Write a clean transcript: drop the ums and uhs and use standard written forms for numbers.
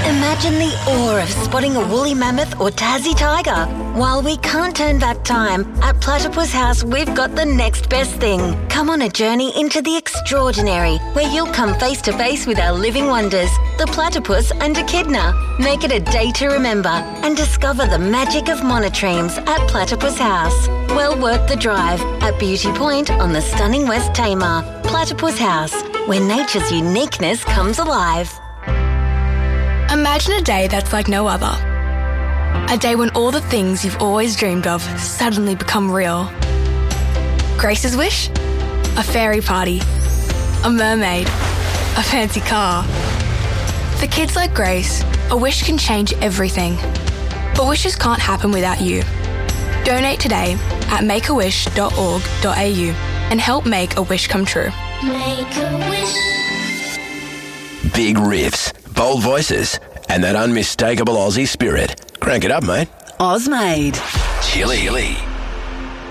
Imagine the awe of spotting a woolly mammoth or Tassie tiger. While we can't turn back time, at Platypus House we've got the next best thing. Come on a journey into the extraordinary, where you'll come face to face with our living wonders, the platypus and echidna. Make it a day to remember and discover the magic of monotremes at Platypus House. Well worth the drive at Beauty Point on the stunning West Tamar. Platypus House, where nature's uniqueness comes alive. Imagine a day that's like no other. A day when all the things you've always dreamed of suddenly become real. Grace's wish? A fairy party. A mermaid. A fancy car. For kids like Grace, a wish can change everything. But wishes can't happen without you. Donate today at makeawish.org.au and help make a wish come true. Make a wish. Big riffs, bold voices, and that unmistakable Aussie spirit. Crank it up, mate. Ozmade. Chili.